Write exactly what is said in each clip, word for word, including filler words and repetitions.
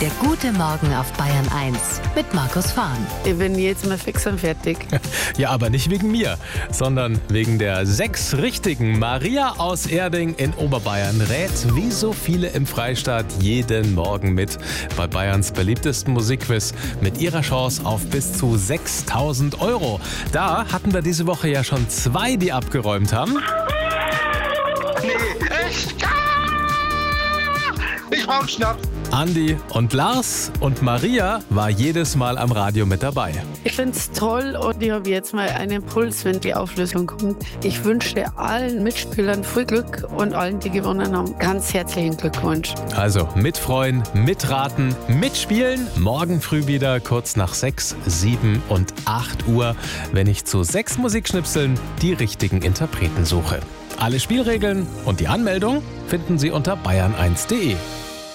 Der gute Morgen auf Bayern eins mit Markus Fahn. Ich bin jetzt mal fix und fertig. Ja, aber nicht wegen mir, sondern wegen der sechs Richtigen. Maria aus Erding in Oberbayern rät wie so viele im Freistaat jeden Morgen mit bei Bayerns beliebtesten Musikquiz mit ihrer Chance auf bis zu sechstausend Euro. Da hatten wir diese Woche ja schon zwei, die abgeräumt haben. Nee, echt? Ich brauch Schnaps. Andi und Lars, und Maria war jedes Mal am Radio mit dabei. Ich finde es toll und ich habe jetzt mal einen Puls, wenn die Auflösung kommt. Ich wünsche allen Mitspielern viel Glück und allen, die gewonnen haben, ganz herzlichen Glückwunsch. Also mitfreuen, mitraten, mitspielen. Morgen früh wieder kurz nach sechs, sieben und acht Uhr, wenn ich zu sechs Musikschnipseln die richtigen Interpreten suche. Alle Spielregeln und die Anmeldung finden Sie unter bayern eins punkt de.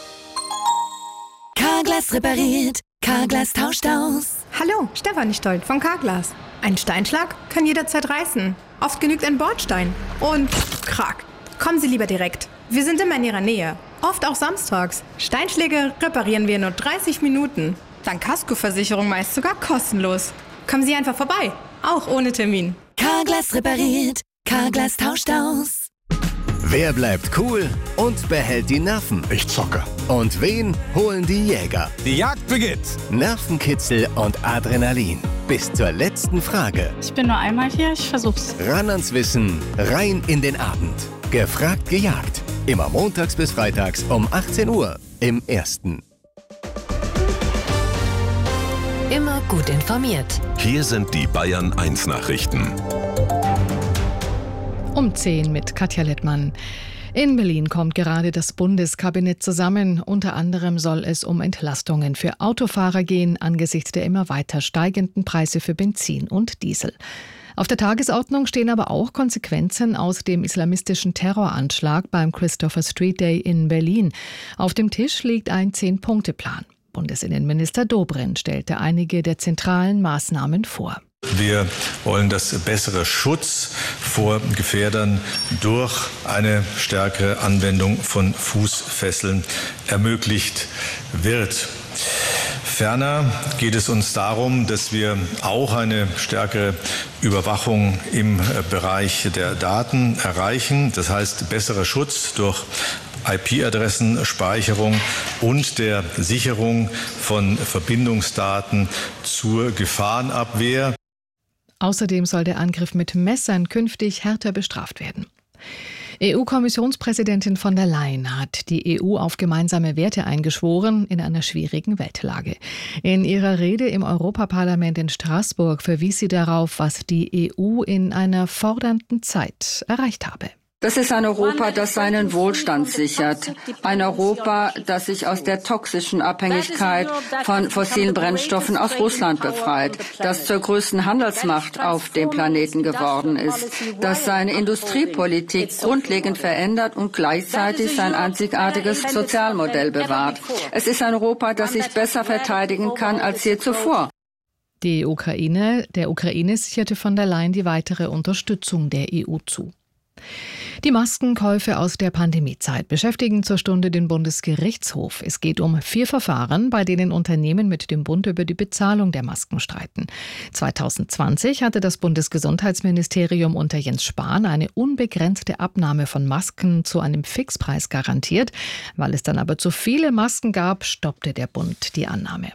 Carglass repariert, Carglass tauscht aus. Hallo, Stefanie Stolt von Carglass. Ein Steinschlag kann jederzeit reißen. Oft genügt ein Bordstein. Und krack. Kommen Sie lieber direkt. Wir sind immer in Ihrer Nähe. Oft auch samstags. Steinschläge reparieren wir in nur dreißig Minuten. Dank Kaskoversicherung meist sogar kostenlos. Kommen Sie einfach vorbei. Auch ohne Termin. Carglass repariert, Carglass tauscht aus. Wer bleibt cool und behält die Nerven? Ich zocke. Und wen holen die Jäger? Die Jagd beginnt. Nervenkitzel und Adrenalin. Bis zur letzten Frage. Ich bin nur einmal hier, ich versuch's. Ran ans Wissen, rein in den Abend. Gefragt, gejagt. Immer montags bis freitags um achtzehn Uhr im Ersten. Immer gut informiert. Hier sind die Bayern eins Nachrichten. Um zehn mit Katja Lettmann. In Berlin kommt gerade das Bundeskabinett zusammen. Unter anderem soll es um Entlastungen für Autofahrer gehen, angesichts der immer weiter steigenden Preise für Benzin und Diesel. Auf der Tagesordnung stehen aber auch Konsequenzen aus dem islamistischen Terroranschlag beim Christopher Street Day in Berlin. Auf dem Tisch liegt ein Zehn-Punkte-Plan. Bundesinnenminister Dobrindt stellte einige der zentralen Maßnahmen vor. Wir wollen, dass besserer Schutz vor Gefährdern durch eine stärkere Anwendung von Fußfesseln ermöglicht wird. Ferner geht es uns darum, dass wir auch eine stärkere Überwachung im Bereich der Daten erreichen. Das heißt, besserer Schutz durch I P-Adressenspeicherung und der Sicherung von Verbindungsdaten zur Gefahrenabwehr. Außerdem soll der Angriff mit Messern künftig härter bestraft werden. E U-Kommissionspräsidentin von der Leyen hat die E U auf gemeinsame Werte eingeschworen in einer schwierigen Weltlage. In ihrer Rede im Europaparlament in Straßburg verwies sie darauf, was die E U in einer fordernden Zeit erreicht habe. Das ist ein Europa, das seinen Wohlstand sichert. Ein Europa, das sich aus der toxischen Abhängigkeit von fossilen Brennstoffen aus Russland befreit, das zur größten Handelsmacht auf dem Planeten geworden ist, das seine Industriepolitik grundlegend verändert und gleichzeitig sein einzigartiges Sozialmodell bewahrt. Es ist ein Europa, das sich besser verteidigen kann als je zuvor. Die Ukraine, der Ukraine sicherte von der Leyen die weitere Unterstützung der E U zu. Die Maskenkäufe aus der Pandemiezeit beschäftigen zur Stunde den Bundesgerichtshof. Es geht um vier Verfahren, bei denen Unternehmen mit dem Bund über die Bezahlung der Masken streiten. zwanzig zwanzig hatte das Bundesgesundheitsministerium unter Jens Spahn eine unbegrenzte Abnahme von Masken zu einem Fixpreis garantiert. Weil es dann aber zu viele Masken gab, stoppte der Bund die Annahme.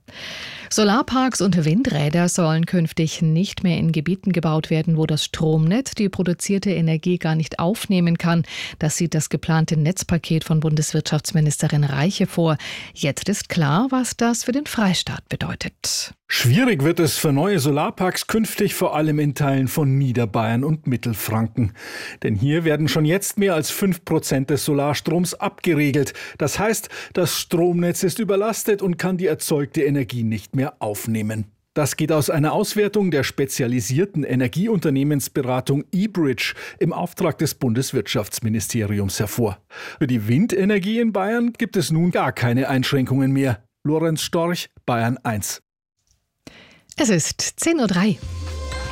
Solarparks und Windräder sollen künftig nicht mehr in Gebieten gebaut werden, wo das Stromnetz die produzierte Energie gar nicht aufnehmen kann. Das sieht das geplante Netzpaket von Bundeswirtschaftsministerin Reiche vor. Jetzt ist klar, was das für den Freistaat bedeutet. Schwierig wird es für neue Solarparks künftig vor allem in Teilen von Niederbayern und Mittelfranken. Denn hier werden schon jetzt mehr als fünf Prozent des Solarstroms abgeregelt. Das heißt, das Stromnetz ist überlastet und kann die erzeugte Energie nicht mehr aufnehmen. Das geht aus einer Auswertung der spezialisierten Energieunternehmensberatung eBridge im Auftrag des Bundeswirtschaftsministeriums hervor. Für die Windenergie in Bayern gibt es nun gar keine Einschränkungen mehr. Lorenz Storch, Bayern eins. Es ist zehn Uhr drei.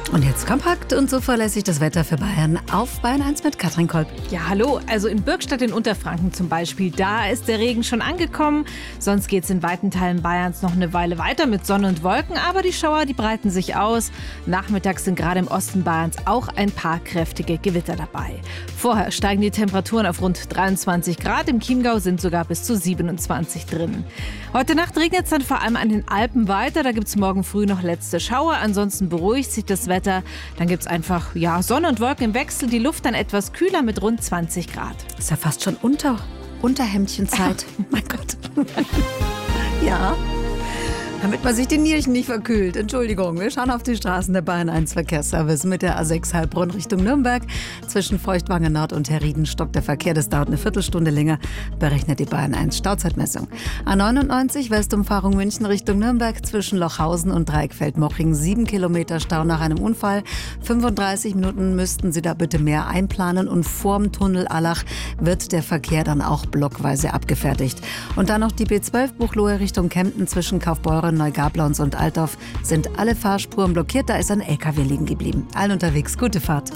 Und jetzt kompakt und zuverlässig das Wetter für Bayern auf Bayern eins mit Katrin Kolb. Ja, hallo. Also in Bürgstadt in Unterfranken zum Beispiel, da ist der Regen schon angekommen. Sonst geht es in weiten Teilen Bayerns noch eine Weile weiter mit Sonne und Wolken. Aber die Schauer, die breiten sich aus. Nachmittags sind gerade im Osten Bayerns auch ein paar kräftige Gewitter dabei. Vorher steigen die Temperaturen auf rund dreiundzwanzig Grad. Im Chiemgau sind sogar bis zu siebenundzwanzig drin. Heute Nacht regnet es dann vor allem an den Alpen weiter. Da gibt es morgen früh noch letzte Schauer. Ansonsten beruhigt sich das Wetter. Dann gibt es einfach ja, Sonne und Wolken im Wechsel. Die Luft dann etwas kühler mit rund zwanzig Grad. Ist ja fast schon unter, Unterhemdchenzeit. Mein Gott. Ja. Damit man sich die Nierchen nicht verkühlt. Entschuldigung, wir schauen auf die Straßen der Bayern eins Verkehrsservice mit der A sechs Heilbronn Richtung Nürnberg. Zwischen Feuchtwanger Nord und Herrieden stockt der Verkehr. Das dauert eine Viertelstunde länger, berechnet die Bayern eins Stauzeitmessung. A neunundneunzig Westumfahrung München Richtung Nürnberg zwischen Lochhausen und Dreieckfeld-Mochring. Sieben Kilometer Stau nach einem Unfall. fünfunddreißig Minuten müssten Sie da bitte mehr einplanen. Und vorm Tunnel Allach wird der Verkehr dann auch blockweise abgefertigt. Und dann noch die B zwölf Buchloe Richtung Kempten zwischen Kaufbeuren, Neugablons und Altdorf sind alle Fahrspuren blockiert. Da ist ein L K W liegen geblieben. Allen unterwegs, gute Fahrt.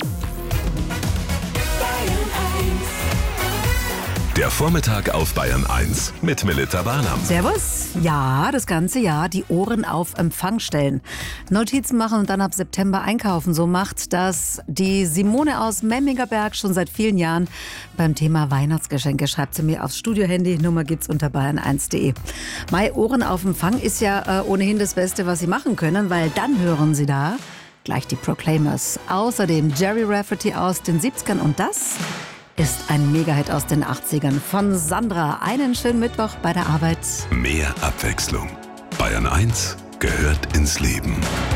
Der Vormittag auf Bayern eins mit Melita Barnam. Servus. Ja, das ganze Jahr die Ohren auf Empfang stellen. Notizen machen und dann ab September einkaufen. So macht das die Simone aus Memmingerberg schon seit vielen Jahren beim Thema Weihnachtsgeschenke. Schreibt sie mir aufs Studio-Handy. Nummer gibt's unter bayern eins punkt de. Mai Ohren auf Empfang ist ja äh, ohnehin das Beste, was Sie machen können, weil dann hören Sie da gleich die Proclaimers. Außerdem Jerry Rafferty aus den siebzigern und das ist ein Mega-Hit aus den achtzigern von Sandra. Einen schönen Mittwoch bei der Arbeit. Mehr Abwechslung. Bayern eins gehört ins Leben.